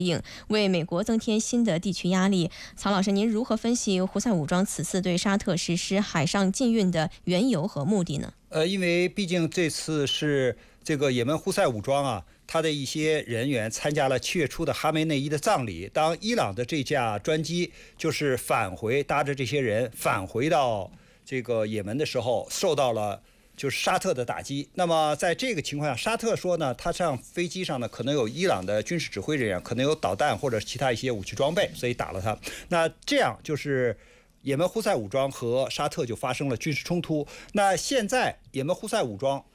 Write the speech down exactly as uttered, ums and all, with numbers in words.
应，为美国增添新的地区压力。曹老师，您如何分析胡塞武装此次对沙特实施海上禁运的缘由和目的呢？ 呃，因为毕竟这次是这个也门胡塞武装啊，他的一些人员参加了七月初的哈梅内伊的葬礼。当伊朗的这架专机就是返回，搭着这些人返回到这个也门的时候，受到了就是沙特的打击。那么在这个情况下，沙特说呢，他上飞机上呢可能有伊朗的军事指挥人员，可能有导弹或者其他一些武器装备，所以打了他。那这样就是也门胡塞武装和沙特就发生了军事冲突。那现在也门胡塞武装